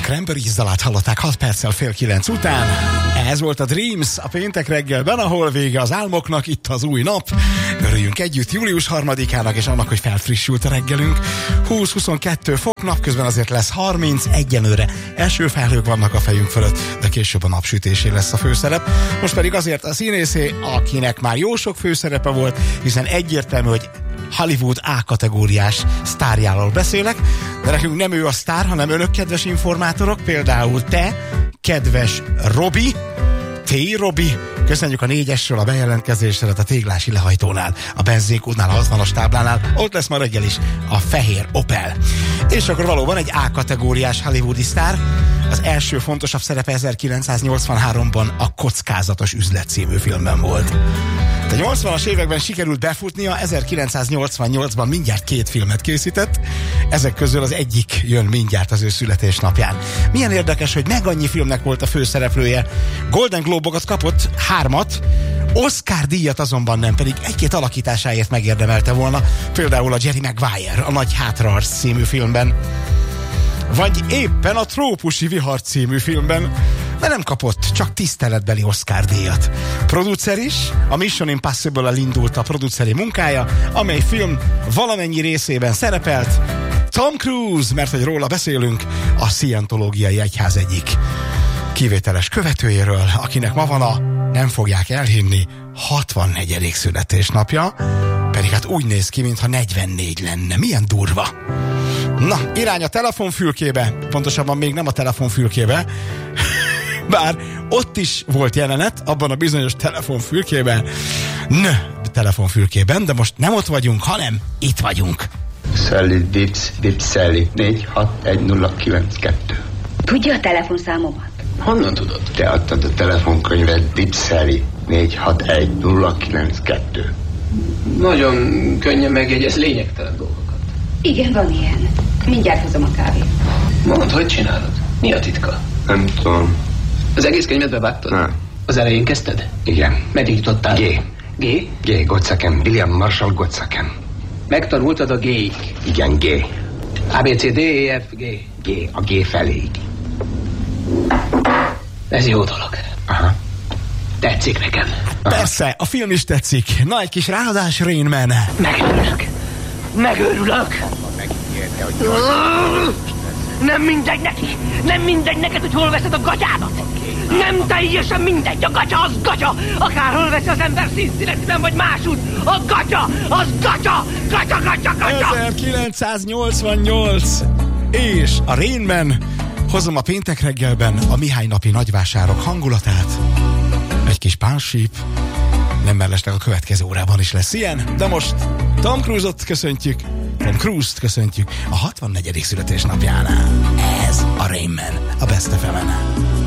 Cranberries dalát hallották 6 perccel fél 9 után. Ez volt a Dreams a péntek reggelben, ahol vége az álmoknak, itt az új nap. Örüljünk együtt július 3-ának és annak, hogy felfrissült a reggelünk. 20-22 fok, napközben azért lesz 30, egyenlőre esőfelhők vannak a fejünk fölött, de később a napsütésé lesz a főszerep. Most pedig azért a színészé, akinek már jó sok főszerepe volt, hiszen egyértelmű, hogy Hollywood A-kategóriás sztárjáról beszélek, de nekünk nem ő a sztár, hanem önök, kedves informátorok, például te, kedves Robi, Robi, köszönjük a 4-esről a bejelentkezésre, a téglási lehajtónál, a benzinkútnál, a 60-as táblánál, ott lesz ma reggel is a fehér Opel. És akkor valóban egy A-kategóriás hollywoodi sztár, az első fontosabb szerepe 1983-ban a Kockázatos üzlet című filmben volt. A 80-as években sikerült befutnia, 1988-ban mindjárt 2 filmet készített, ezek közül az egyik jön mindjárt az ő születésnapján. Milyen érdekes, hogy meg annyi filmnek volt a főszereplője, Golden Globe-okat kapott 3, Oscar díjat azonban nem, pedig 1-2 alakításáért megérdemelte volna, például a Jerry Maguire, a Nagy hátraarc című filmben, vagy éppen a Trópusi vihar című filmben, de nem kapott csak tiszteletbeli Oscar díjat. Producer is, a Mission Impossible-el indult a produceri munkája, amely film valamennyi részében szerepelt. Tom Cruise, mert hogy róla beszélünk, a Scientológiai Egyház egyik kivételes követőjéről, akinek ma van a, nem fogják elhinni, 64. születésnapja, pedig hát úgy néz ki, mintha 44 lenne. Milyen durva. Na, irány a telefonfülkébe, pontosabban még nem a telefonfülkébe, bár ott is volt jelenet, abban a bizonyos telefonfülkében, de most nem ott vagyunk, hanem itt vagyunk. Sally, Dips, Sally, 461092. Tudja a telefonszámomat? Honnan tudod? Te adtad a telefonkönyvet, Dips Sally, 461092. Nagyon könnyen megjegyez lényegtelen dolgokat. Igen, van ilyen. Mindjárt hozom a kávét. Mondd, hogy csinálod? Mi a titka? Nem tudom. Az egész könyvet bevágtad? Nem. Az elején kezdted? Igen. Meddig jutottál? G. G? G. Gottsakem. William Marshall Gottsakem. Megtanultad a G-ig? Igen, G. A, B, C, D, E, F, G. G. A G feléig. Ez jó dolog. Aha. Tetszik nekem. Persze, a film is tetszik. Na, egy kis ráadás, Rain Man. Megőrülök. Megígérte, hogy Nem mindegy neki. Nem mindegy neked, hogy hol veszed a gatyádat. Nem teljesen mindegy. A gatya az gatya. Akárhol veszi az ember Cincinnatiben vagy másút. A gatya az gatya. Gatya. 1988. És a Rain Man. Hozom a péntek reggelben a Mihály napi nagyvásárok hangulatát. Egy kis pánsíp. Nem mellesleg a következő órában is lesz ilyen, de most Tom Cruise-t köszöntjük a 64. születésnapjánál. Ez a Rain Man, a Best FM-en.